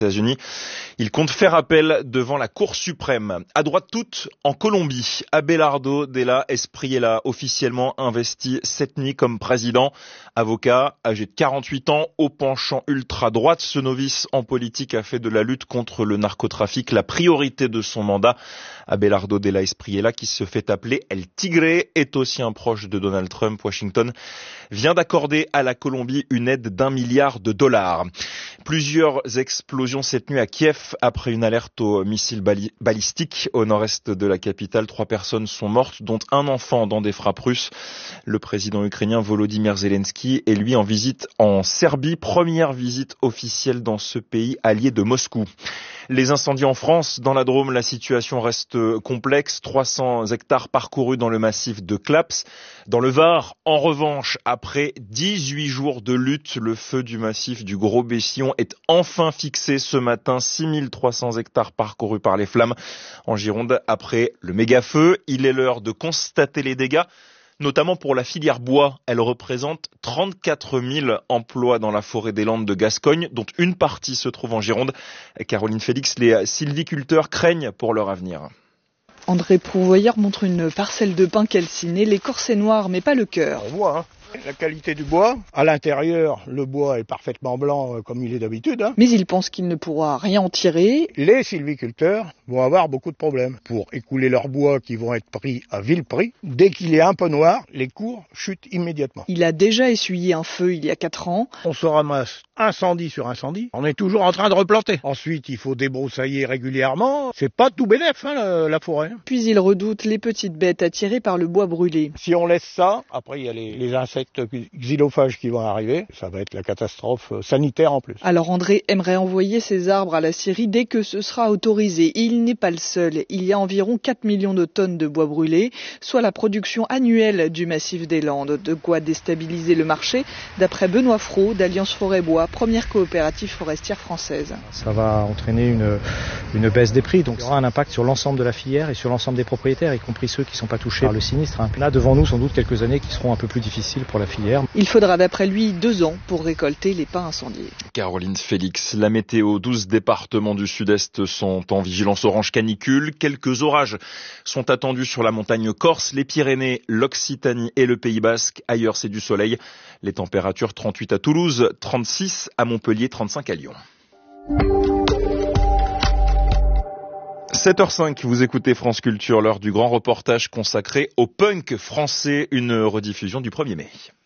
États-Unis. Il compte faire appel devant la Cour suprême. À droite toute, en Colombie, Abelardo Della Espriella, officiellement investi cette nuit comme président. Avocat, âgé de 48 ans, au penchant ultra-droite, ce novice en politique a fait de la lutte contre le narcotrafic la priorité de son mandat. Abelardo Della Espriella, qui se fait appeler El Tigre, est aussi un proche de Donald Trump. Washington vient d'accorder à la Colombie une aide d'1 milliard de dollars. Plusieurs explosions cette nuit à Kiev après une alerte au missile balistique au nord-est de la capitale. 3 personnes sont mortes, dont un enfant dans des frappes russes. Le président ukrainien Volodymyr Zelensky est lui en visite en Serbie, première visite officielle dans ce pays allié de Moscou. Les incendies en France, dans la Drôme, la situation reste complexe. 300 hectares parcourus dans le massif de Claps. Dans le Var, en revanche, après 18 jours de lutte, le feu du massif du Gros-Bessillon est enfin fixé ce matin. 6300 hectares parcourus par les flammes. En Gironde, après le méga-feu, il est l'heure de constater les dégâts, notamment pour la filière bois. Elle représente 34 000 emplois dans la forêt des Landes de Gascogne, dont une partie se trouve en Gironde. Caroline Félix, les sylviculteurs craignent pour leur avenir. André Prouvoyeur montre une parcelle de pin calciné, l'écorce est noire mais pas le cœur. On voit la qualité du bois. À l'intérieur, le bois est parfaitement blanc comme il est d'habitude. Mais il pense qu'il ne pourra rien en tirer. Les sylviculteurs vont avoir beaucoup de problèmes pour écouler leur bois qui vont être pris à vil prix. Dès qu'il est un peu noir, les cours chutent immédiatement. Il a déjà essuyé un feu il y a 4 ans. On se ramasse incendie sur incendie. On est toujours en train de replanter. Ensuite, il faut débroussailler régulièrement. C'est pas tout bénef, la forêt. Puis il redoute les petites bêtes attirées par le bois brûlé. Si on laisse ça, après il y a les insectes xylophages qui vont arriver. Ça va être la catastrophe sanitaire en plus. Alors André aimerait envoyer ses arbres à la Syrie dès que ce sera autorisé. Il n'est pas le seul. Il y a environ 4 millions de tonnes de bois brûlé, soit la production annuelle du massif des Landes. De quoi déstabiliser le marché, d'après Benoît Fraud d'Alliance Forêt Bois, première coopérative forestière française. Ça va entraîner une baisse des prix, donc il y aura un impact sur l'ensemble de la filière et sur l'ensemble des propriétaires, y compris ceux qui ne sont pas touchés par le sinistre. Là, devant nous, sans doute quelques années qui seront un peu plus difficiles pour la filière. Il faudra d'après lui 2 ans pour récolter les pins incendiés. Caroline Félix, la météo, 12 départements du sud-est sont en vigilance orange canicule. Quelques orages sont attendus sur la montagne corse, les Pyrénées, l'Occitanie et le Pays Basque. Ailleurs, c'est du soleil. Les températures 38 à Toulouse, 36 à Montpellier, 35 à Lyon. 7h05, vous écoutez France Culture, l'heure du grand reportage consacré au punk français, une rediffusion du 1er mai.